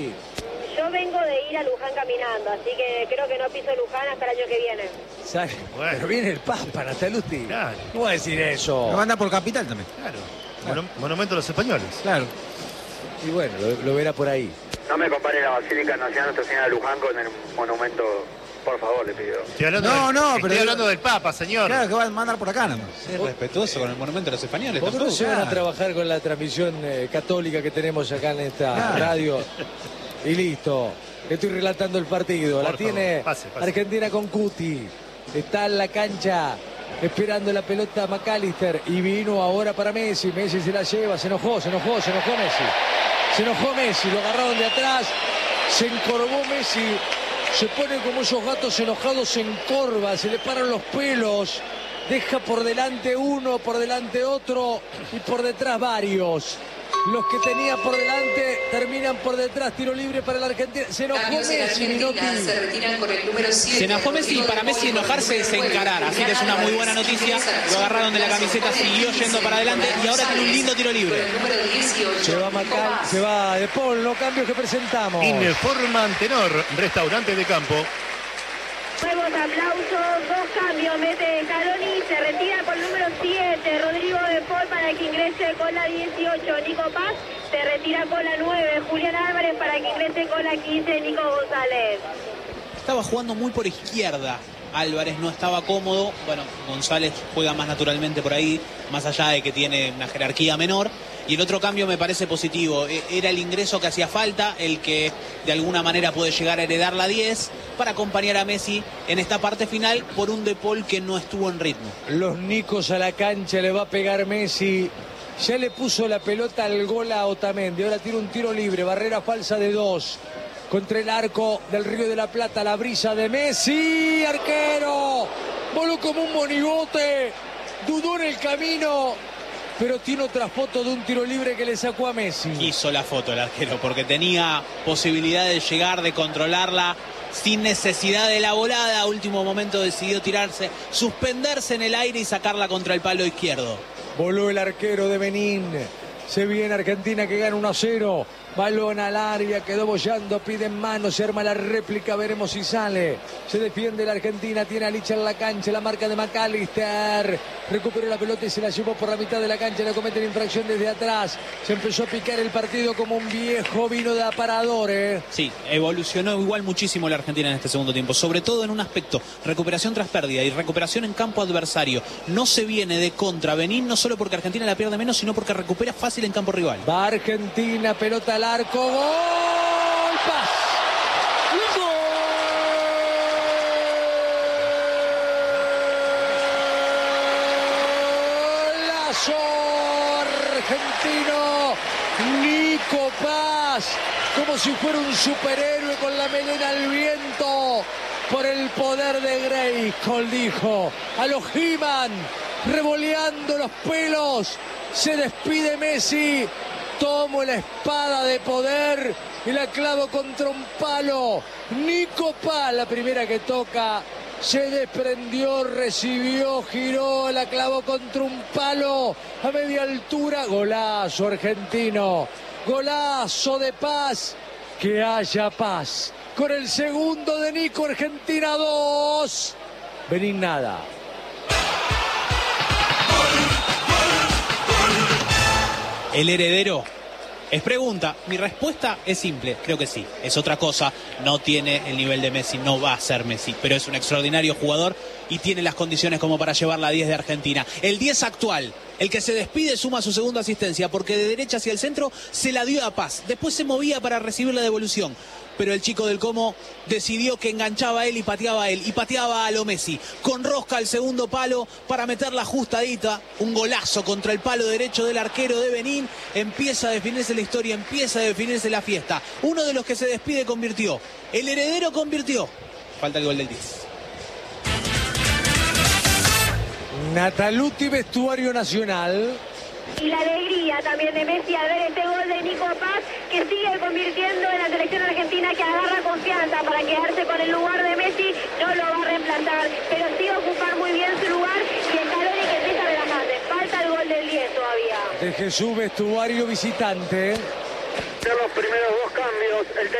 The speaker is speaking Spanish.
Yo vengo de ir a Luján caminando, así que creo que no piso Luján hasta el año que viene. Bueno. Pero viene el Papa, Nataluti. Claro. ¿Cómo va a decir eso? No anda por Capital también. Claro. Monumento a los españoles. Claro. Y bueno, lo verá por ahí. No me compare la Basílica Nacional Nuestra Señora de Luján con el monumento, por favor, le pido. Estoy hablando pero estoy hablando del Papa, señor. Claro, que va a mandar por acá nomás. Ser respetuoso con el monumento de los españoles. ¿Por qué no se van a trabajar con la transmisión católica que tenemos acá en esta radio? Y listo. Estoy relatando el partido. La tiene pase. Argentina con Cuti. Está en la cancha esperando la pelota McAllister. Y vino ahora para Messi. Messi se la lleva. Se enojó Messi. Se enojó Messi. Lo agarraron de atrás. Se encorvó Messi. Se pone como esos gatos enojados, se encorva. Se le paran los pelos. Deja por delante uno, por delante otro. Y por detrás varios. Los que tenía por delante terminan por detrás. Tiro libre para la Argentina. Se enojó Messi, Minotti. Se retiran con el número 7. Se enojó Messi y para Messi enojarse es encarar. Así que es una muy buena noticia. Lo agarraron de la camiseta, siguió yendo para adelante y ahora tiene un lindo tiro libre. Se va Macal, se va De Paul. Los cambios que presentamos. Informan Tenor, restaurante de campo. Nuevos aplausos, 2 cambios, mete Scaloni, se retira con el número 7, Rodrigo De Paul para que ingrese con la 18, Nico Paz se retira con la 9, Julián Álvarez para que ingrese con la 15, Nico González. Estaba jugando muy por izquierda. Álvarez no estaba cómodo. Bueno, González juega más naturalmente por ahí, más allá de que tiene una jerarquía menor. Y el otro cambio me parece positivo. Era el ingreso que hacía falta, el que de alguna manera puede llegar a heredar la 10 para acompañar a Messi en esta parte final por un De Paul que no estuvo en ritmo. Los Nicos a la cancha, le va a pegar Messi. Ya le puso la pelota al gol a Otamendi. Ahora tira un tiro libre, barrera falsa de 2. Contra el arco del Río de la Plata, la brisa de Messi, arquero. Voló como un monigote, dudó en el camino, pero tiene otra foto de un tiro libre que le sacó a Messi. Hizo la foto el arquero porque tenía posibilidad de llegar, de controlarla sin necesidad de la volada. A último momento decidió tirarse, suspenderse en el aire y sacarla contra el palo izquierdo. Voló el arquero de Benín. Se viene Argentina que gana 1-0. Balón al área, quedó bollando, piden mano, se arma la réplica, veremos si sale. Se defiende la Argentina, tiene a Licha en la cancha, la marca de McAllister. Recuperó la pelota y se la llevó por la mitad de la cancha, le cometen infracción desde atrás. Se empezó a picar el partido como un viejo vino de aparador, Sí, evolucionó igual muchísimo la Argentina en este segundo tiempo, sobre todo en un aspecto, recuperación tras pérdida y recuperación en campo adversario. No se viene de contra Benín, no solo porque Argentina la pierde menos, sino porque recupera fácil en campo rival. Va Argentina, pelota al arco, gol, Paz. Golazo argentino, Nico Paz, como si fuera un superhéroe con la melena al viento, por el poder de Grayskull, dijo, a los He-Man, revoleando los pelos, se despide Messi. Tomo la espada de poder y la clavo contra un palo. Nico Paz, la primera que toca, se desprendió, recibió, giró, la clavó contra un palo a media altura. Golazo argentino, golazo de Paz. Que haya paz. Con el segundo de Nico, Argentina 2. Benín nada. ¿El heredero? Es pregunta. Mi respuesta es simple. Creo que sí. Es otra cosa. No tiene el nivel de Messi. No va a ser Messi. Pero es un extraordinario jugador y tiene las condiciones como para llevar la 10 de Argentina. El 10 actual. El que se despide suma su segunda asistencia porque de derecha hacia el centro se la dio a Paz. Después se movía para recibir la devolución. Pero el chico del Como decidió que enganchaba a él y pateaba a él. Y pateaba a lo Messi. Con rosca al segundo palo para meterla ajustadita. Un golazo contra el palo derecho del arquero de Benín. Empieza a definirse la historia, empieza a definirse la fiesta. Uno de los que se despide convirtió. El heredero convirtió. Falta el gol del 10. Nataluti, vestuario nacional. Y la alegría también de Messi al ver este gol de Nico Paz, que sigue convirtiendo en la selección argentina, que agarra confianza para quedarse con el lugar de Messi. No lo va a reemplazar, pero sí va a ocupar muy bien su lugar. Y el Scaloni que empieza a relajarse. Falta el gol del 10 todavía. De Jesús, vestuario visitante. Los primeros 2 cambios el